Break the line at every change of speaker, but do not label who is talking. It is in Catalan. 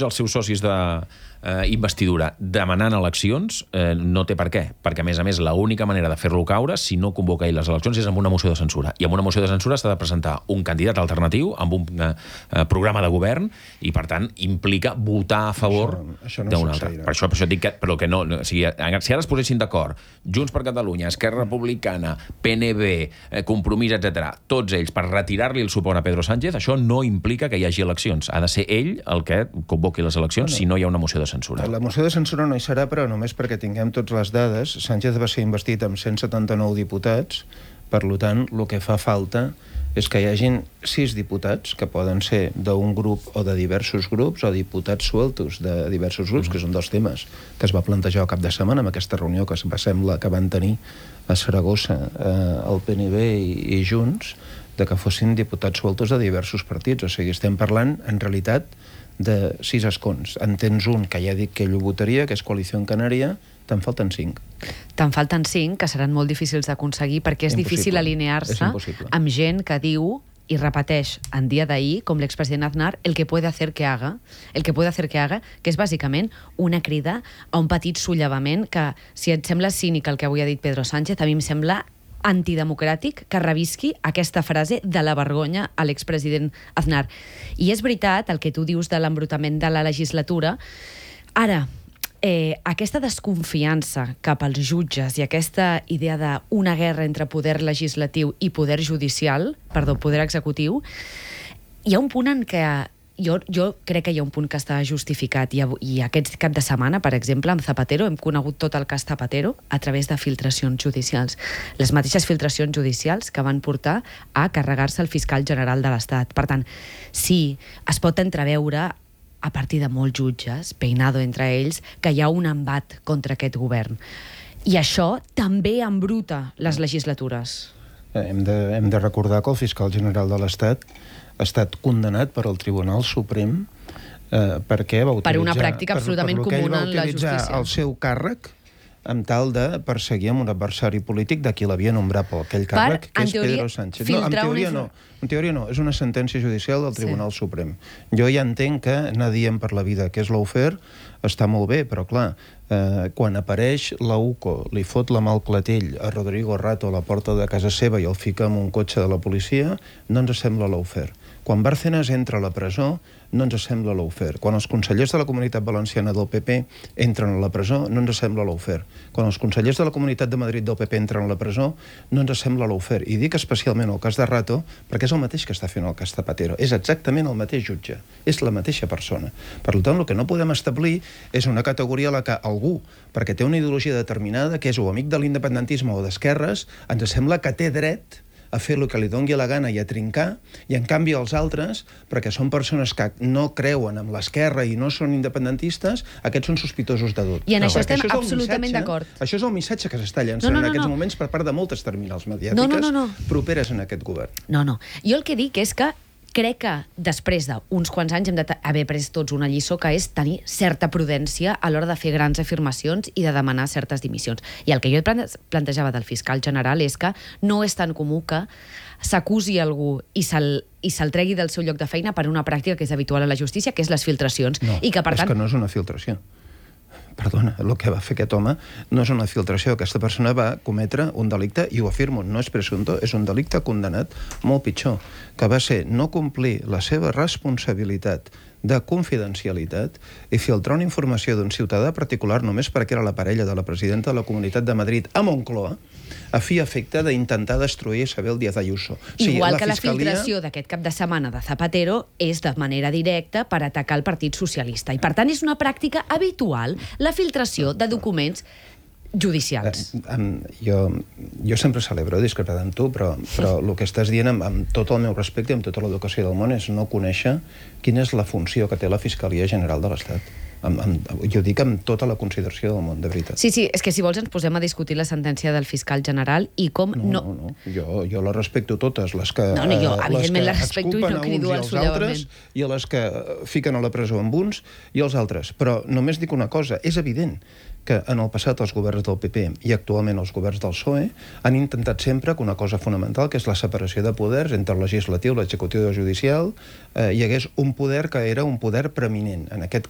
tots els seus socis d'investidura demanant eleccions, no té per què. Perquè, a més, l'única manera de fer-lo caure, si no convoca ell les eleccions, és amb una moció de censura. I amb una moció de censura s'ha de presentar un candidat alternatiu amb un programa de govern i, per tant, implica votar a favor d'un altre. Per això dic que... Però que no... O sigui, si ara es posessin d'acord Junts per Catalunya, Esquerra Republicana, PNB, Compromís, etc., tots ells per retirar-li el suport a Pedro Sánchez, això no implica que hi hagi eleccions. Ha de ser ell el que convoqui les eleccions si no hi ha una moció de censura.
La moció de censura no hi serà, però només perquè tinguem totes les dades. Sánchez va ser investit amb 179 diputats, per tant, el que fa falta és que hi hagin 6 diputats, que poden ser d'un grup o de diversos grups, o diputats sueltos de diversos grups, que són dos temes que es va plantejar el cap de setmana amb aquesta reunió que sembla que van tenir a Saragossa el PNB i Junts, de que fossin diputats sueltos de diversos partits. O sigui, estem parlant, en realitat, de 6 escons. En tens un que ja dic que ell ho votaria, que és Coalició Canària, te'n falten 5.
Te'n falten 5, que seran molt difícils d'aconseguir, perquè és difícil alinear-se amb gent que diu i repeteix en dia d'ahir, com l'expresident Aznar, el que puede hacer que haga, que és bàsicament una crida a un petit sollevament que, si et sembla cínic el que avui ha dit Pedro Sánchez, a mi em sembla antidemocràtic que revisqui aquesta frase de la vergonya a l'expresident Aznar. I és veritat el que tu dius de l'embrutament de la legislatura. Ara, aquesta desconfiança cap als jutges i aquesta idea d'una guerra entre poder legislatiu i poder executiu, hi ha un punt en què jo crec que hi ha un punt que està justificat i aquest cap de setmana, per exemple, amb Zapatero hem conegut tot el cas Zapatero a través de filtracions judicials. Les mateixes filtracions judicials que van portar a carregar-se el fiscal general de l'Estat. Per tant, sí, es pot entreveure a partir de molts jutges, Peinado entre ells, que hi ha un embat contra aquest govern. I això també embruta les legislatures.
Hem de recordar que el fiscal general de l'Estat ha estat condemnat per al Tribunal Suprem perquè va utilitzar...
Per una pràctica absolutament comuna en la justícia.
Va utilitzar el seu càrrec amb tal de perseguir amb un adversari polític de qui l'havia nombrat per aquell càrrec, que és Pedro Sánchez. No, en teoria no, és una sentència judicial del Tribunal Suprem. Jo ja entenc que anar dient per la vida que és lawfare està molt bé, però clar, quan apareix la UCO, li fot la mà al clatell a Rodrigo Rato a la porta de casa seva i el fica en un cotxe de la policia, no ens sembla lawfare. Quan Bárcenas entra a la presó, no ens sembla lawfare. Quan els consellers de la Comunitat Valenciana del PP entren a la presó, no ens sembla lawfare. Quan els consellers de la Comunitat de Madrid del PP entren a la presó, no ens sembla lawfare. I dic especialment el cas de Rato, perquè és el mateix que està fent el cas Zapatero. És exactament el mateix jutge. És la mateixa persona. Per tant, el que no podem establir és una categoria a la que algú, perquè té una ideologia determinada, que és o amic de l'independentisme o d'esquerres, ens sembla que té dret a fer el que li doni la gana i a trincar, i en canvi els altres, perquè són persones que no creuen en l'esquerra i no són independentistes, aquests són sospitosos de tot.
I en això estem absolutament d'acord.
Això és el missatge que s'està llançant en aquests moments per part de moltes terminals mediàtiques properes en aquest govern.
No. Jo el que dic és que crec que després d'uns quants anys hem d'haver pres tots una lliçó, que és tenir certa prudència a l'hora de fer grans afirmacions i de demanar certes dimissions. I el que jo plantejava del fiscal general és que no és tan comú que s'acusi algú i se'l tregui del seu lloc de feina per una pràctica que és habitual a la justícia, que és les filtracions.
No, és que no és una filtració. Perdona, el que va fer aquest home no és una filtració. Aquesta persona va cometre un delicte, i ho afirmo, no és presumpto, és un delicte condemnat molt pitjor, que va ser no complir la seva responsabilitat de confidencialitat i filtrar una informació d'un ciutadà particular només perquè era la parella de la presidenta de la Comunitat de Madrid a Moncloa, a fi i efecte d'intentar destruir Isabel Díaz Ayuso.
Igual que la filtració d'aquest cap de setmana de Zapatero és de manera directa per atacar el Partit Socialista. I per tant és una pràctica habitual la filtració de documents judicials.
Jo sempre celebro discrepar amb tu, però el que estàs dient amb tot el meu respecte i amb tota l'educació del món és no conèixer quina és la funció que té la Fiscalia General de l'Estat. Jo dic amb tota la consideració del món, de veritat.
Sí, és que si vols ens posem a discutir la sentència del fiscal general i com...
No. Jo les respecto totes, les que
jo evidentment les respecto i no crido al sollevament.
I les que fiquen a la presó amb uns i els altres. Però només dic una cosa, és evident que en el passat els governs del PP i actualment els governs del PSOE han intentat sempre que una cosa fonamental, que és la separació de poders entre el legislatiu, l'executiu i el judicial, hi hagués un poder que era un poder preeminent. En aquest